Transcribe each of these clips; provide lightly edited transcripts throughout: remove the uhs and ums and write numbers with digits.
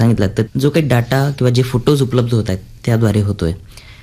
सांगितलं, तर जो काही डाटा किंवा जे फोटोज उपलब्ध होत आहेत त्याद्वारे होतोय.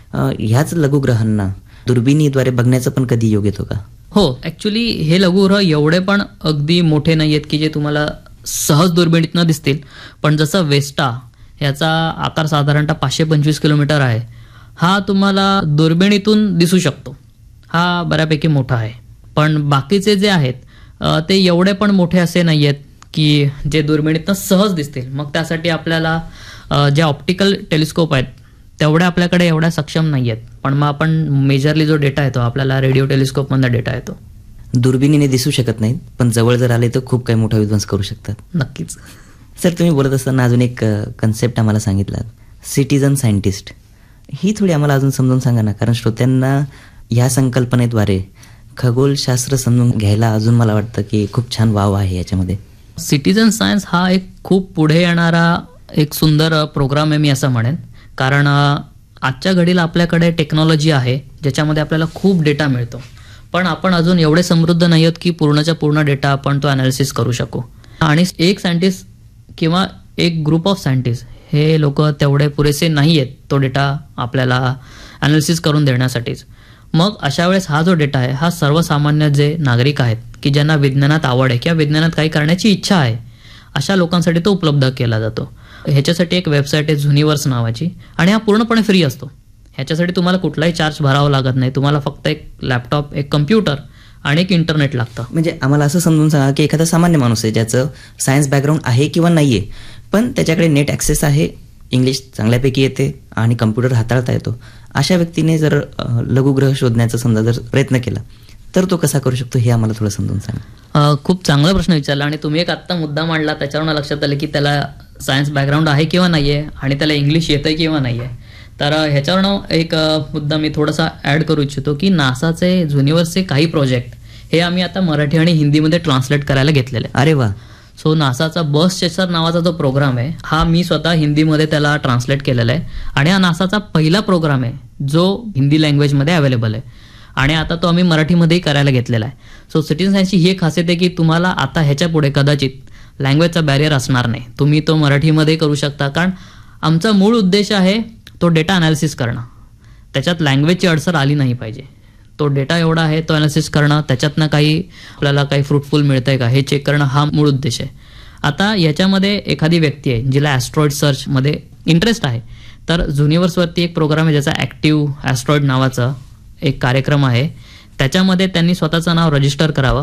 ह्याच लघुग्रहांना दुर्बिणीद्वारे बघण्याचं पण कधी योग येतो का? हो, ॲक्च्युली हे लघुग्रह एवढे पण अगदी मोठे नाही आहेत की जे तुम्हाला सहज दुर्बिणीतनं दिसतील. पण जसं वेस्टा ह्याचा आकार साधारणतः 525 किलोमीटर आहे, हा तुम्हाला दुर्बिणीतून दिसू शकतो. हा बऱ्यापैकी मोठा आहे. पण बाकीचे जे आहेत ते एवढे पण मोठे असे नाही आहेत की जे दुर्बिणीतनं सहज दिसतील. मग त्यासाठी आपल्याला जे ऑप्टिकल टेलिस्कोप आहेत तेवढ्या आपल्याकडे एवढ्या सक्षम नाही आहेत. पण मग आपण मेजरली जो डेटा येतो आपल्याला रेडिओ टेलिस्कोपमधला डेटा येतो. दुर्बिणीने दिसू शकत नाहीत, पण जवळ जर आले तर खूप काही मोठा विध्वंस करू शकतात. नक्कीच. सर, तुम्ही बोलत असताना अजून एक कन्सेप्ट आम्हाला सांगितला, सिटीजन सायंटिस्ट. ही थोडी आम्हाला अजून समजून सांगा ना, कारण श्रोत्यांना ह्या संकल्पनेद्वारे खगोलशास्त्र समजून घ्यायला अजून मला वाटतं की खूप छान वाव आहे याच्यामध्ये. सिटीजन सायन्स हा एक खूप पुढे येणारा एक सुंदर प्रोग्राम आहे मी असं म्हणेन. कारण आजच्या घडीला आपल्याकडे टेक्नॉलॉजी आहे ज्याच्यामध्ये आपल्याला खूप डेटा मिळतो. पण आपण अजून एवढे समृद्ध नाही आहोत की पूर्णच्या पूर्ण डेटा आपण तो ॲनालिसिस करू शकू. आणि एक सायंटिस्ट किंवा एक ग्रुप ऑफ सायंटिस्ट हे लोक तेवढे पुरेसे नाही आहेत तो डेटा आपल्याला ॲनालिसिस करून देण्यासाठीच. मग अशा वेळेस हा जो डेटा आहे हा सर्वसामान्य जे नागरिक आहेत की ज्यांना विज्ञानात आवड आहे किंवा विज्ञानात काही करण्याची इच्छा आहे अशा लोकांसाठी तो उपलब्ध केला जातो. ह्याच्यासाठी एक वेबसाईट आहे झुनिवर्स नावाची, आणि हा पूर्णपणे फ्री असतो. ह्याच्यासाठी तुम्हाला कुठलाही चार्ज भरावा लागत नाही. तुम्हाला फक्त एक लॅपटॉप, एक कम्प्युटर आणि एक इंटरनेट लागतं. म्हणजे आम्हाला असं समजून सांगा की एखादा सामान्य माणूस आहे ज्याचं सायन्स बॅकग्राऊंड आहे किंवा नाही आहे, पण त्याच्याकडे नेट ॲक्सेस आहे, इंग्लिश चांगल्यापैकी येते आणि कम्प्युटर हाताळता येतो, अशा व्यक्तीने जर लघुग्रह शोधण्याचा समजा जर प्रयत्न केला तर तो कसा करू शकतो हे आम्हाला थोडं समजून सांगा. खूप चांगला प्रश्न विचारला. आणि तुम्ही एक आत्ता मुद्दा मांडला त्याच्यावरून लक्षात आलं की त्याला सायन्स बॅकग्राऊंड आहे किंवा नाही आहे आणि त्याला इंग्लिश येतं किंवा नाही आहे. तर ह्याच्यावरून एक मुद्दा मी थोडासा ॲड करू इच्छितो की नासाचे झुनिवर्सचे काही प्रोजेक्ट हे आम्ही आता मराठी आणि हिंदीमध्ये ट्रान्सलेट करायला घेतलेले. अरे वा. सो नासाचा बस चेसर नावाचा जो प्रोग्राम आहे हा मी स्वतः हिंदीमध्ये त्याला ट्रान्सलेट केलेला आहे. आणि हा नासाचा पहिला प्रोग्राम आहे जो हिंदी लँग्वेजमध्ये अवेलेबल आहे. आणि आता तो आम्ही मराठीमध्येही करायला घेतलेला आहे. सो सिटीजन सायन्सची ही एक खासियत आहे की तुम्हाला आता ह्याच्या पुढे कदाचित लँग्वेजचा बॅरियर असणार नाही. तुम्ही तो मराठीमध्ये करू शकता. कारण आमचा मूळ उद्देश आहे तो डेटा ॲनालिसिस करणं. त्याच्यात लँग्वेजची अडचण आली नाही पाहिजे. तो डेटा एवढा आहे तो ॲनालिसिस करणं, त्याच्यातनं काही आपल्याला काही फ्रुटफुल मिळतंय का हे चेक करणं हा मूळ उद्देश आहे. आता याच्यामध्ये एखादी व्यक्ती आहे जिला ॲस्ट्रॉइड सर्चमध्ये इंटरेस्ट आहे तर झुनिवर्सवरती एक प्रोग्राम आहे ज्याचा ॲक्टिव्ह ॲस्ट्रॉइड नावाचा एक कार्यक्रम आहे. त्याच्यामध्ये त्यांनी स्वतःचं नाव रजिस्टर करावं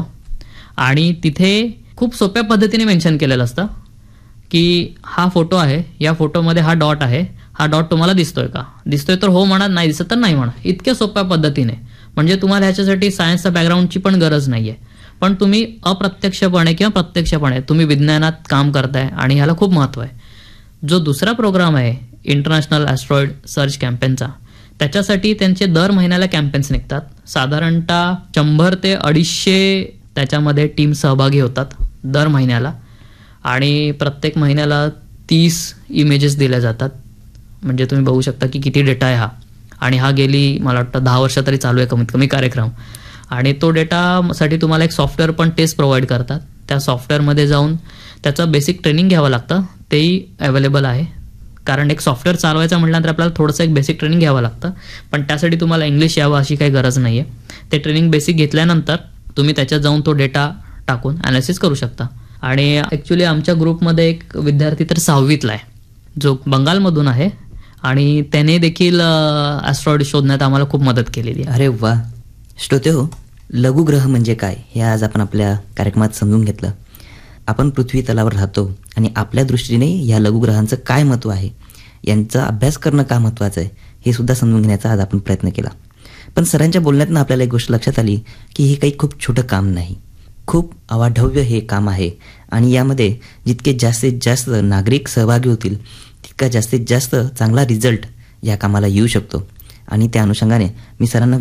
आणि तिथे खूप सोप्या पद्धतीने मेन्शन केलेलं असतं की हा फोटो आहे, या फोटोमध्ये हा डॉट आहे, हा डॉट तुम्हाला दिसतोय का? दिसतोय तर हो म्हणा, नाही दिसत तर नाही म्हणा. इतक्या सोप्या पद्धतीने. म्हणजे तुम्हाला ह्याच्यासाठी सायन्सचा बॅकग्राऊंडची पण गरज नाही आहे. पण तुम्ही अप्रत्यक्षपणे किंवा प्रत्यक्षपणे तुम्ही विज्ञानात काम करताय आणि ह्याला खूप महत्त्व आहे. जो दुसरा प्रोग्राम आहे इंटरनॅशनल ॲस्ट्रॉइड सर्च कॅम्पेनचा, त्याच्यासाठी त्यांचे दर महिन्याला कॅम्पेन्स निघतात. साधारणतः 100 ते 250 त्याच्यामध्ये टीम सहभागी होतात दर महिन्याला. आणि प्रत्येक महिन्याला 30 इमेजेस दिल्या जातात. म्हणजे तुम्ही बघू शकता की किती डेटा आहे हा. आणि हा गेली मला वाटतं 10 वर्ष तरी चालू आहे कमीत कमी कार्यक्रम. आणि तो डेटासाठी तुम्हाला एक सॉफ्टवेअर पण टेस्ट प्रोव्हाइड करतात. त्या सॉफ्टवेअरमध्ये जाऊन त्याचं बेसिक ट्रेनिंग घ्यावं लागतं. तेही अवेलेबल आहे. कारण एक सॉफ्टवेअर चालवायचं म्हटल्यानंतर आपल्याला थोडंसं एक बेसिक ट्रेनिंग घ्यावं लागतं. पण त्यासाठी तुम्हाला इंग्लिश यावं अशी काही गरज नाही आहे. ते ट्रेनिंग बेसिक घेतल्यानंतर तुम्ही त्याच्यात जाऊन तो डेटा टाकून ॲनालिसिस करू शकता. आणि ॲक्च्युली आमच्या ग्रुपमध्ये एक विद्यार्थी तर 6वीतला आहे जो बंगालमधून आहे आणि त्याने देखील ॲस्ट्रॉइड शोधण्यात आम्हाला खूप मदत केलेली आहे. अरे वा. श्रोते हो, लघुग्रह म्हणजे काय हे आज आपण आपल्या कार्यक्रमात समजून घेतलं. आपण पृथ्वी तलावर राहतो आणि आपल्या दृष्टीने या लघुग्रहांचं काय महत्त्व आहे, यांचा अभ्यास करणं का महत्त्वाचं आहे हे सुद्धा समजून घेण्याचा आज आपण प्रयत्न केला. पण सरांच्या बोलण्यातनं आपल्याला एक गोष्ट लक्षात आली की हे काही खूप छोटं काम नाही, खूप अवाढव्य हे काम आहे. आणि यामध्ये जितके जास्तीत जास्त नागरिक सहभागी होतील तितका जास्तीत जास्त चांगला रिझल्ट या कामाला येऊ शकतो. आणि त्या अनुषंगाने मी सरांना